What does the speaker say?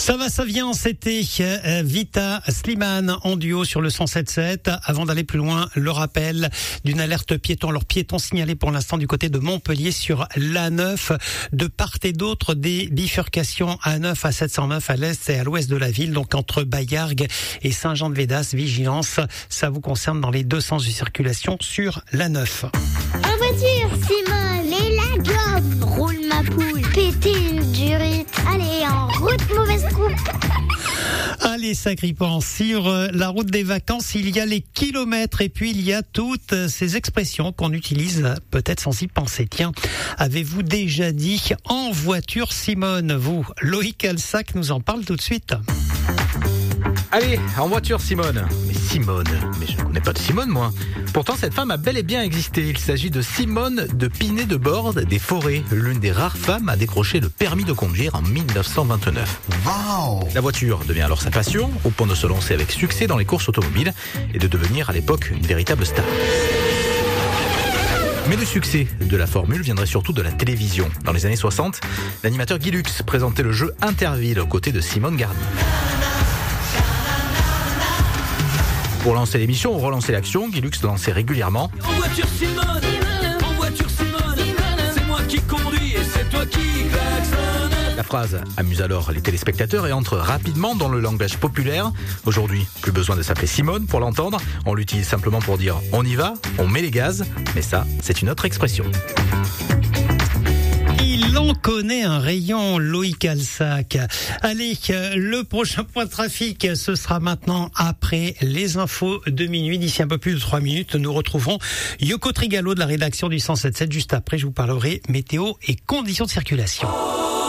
Ça va, ça vient, c'était Vita Slimane en duo sur le 107.7. Avant d'aller plus loin, le rappel d'une alerte piéton. Alors piéton signalé pour l'instant du côté de Montpellier sur l'A9. De part et d'autre des bifurcations A9 à 709 à l'est et à l'ouest de la ville. Donc entre Baillargues et Saint-Jean-de-Védas, vigilance. Ça vous concerne dans les deux sens de circulation sur l'A9. En voiture, Simone, et la gomme, roule ma poule, pétine du rite. Allez, en route, mauvaise coupe. Allez, s'agrippant sur la route des vacances, il y a les kilomètres et puis il y a toutes ces expressions qu'on utilise peut-être sans y penser. Tiens, avez-vous déjà dit en voiture, Simone? Vous, Loïc Alsac nous en parle tout de suite. Allez, en voiture, Simone. Mais Simone, mais je ne connais pas de Simone, moi. Pourtant, cette femme a bel et bien existé. Il s'agit de Simone de Pinet-de-Borde des Forêts, l'une des rares femmes à décrocher le permis de conduire en 1929. Wow. La voiture devient alors sa passion, au point de se lancer avec succès dans les courses automobiles et de devenir à l'époque une véritable star. Mais le succès de la formule viendrait surtout de la télévision. Dans les années 60, l'animateur Guy Lux présentait le jeu Interville aux côtés de Simone Garnier. Pour lancer l'émission ou relancer l'action, Guy Lux lançait régulièrement En voiture Simone, en voiture Simone, c'est moi qui conduis et c'est toi qui klaxonne. La phrase amuse alors les téléspectateurs et entre rapidement dans le langage populaire. Aujourd'hui, plus besoin de s'appeler Simone pour l'entendre. On l'utilise simplement pour dire on y va, on met les gaz. Mais ça, c'est une autre expression. Il en connaît un rayon, Loïc Alsac. Allez, le prochain point de trafic, ce sera maintenant après les infos de minuit. D'ici un peu plus de 3 minutes, nous retrouverons Yoko Trigalo de la rédaction du 107.7. Juste après, je vous parlerai météo et conditions de circulation.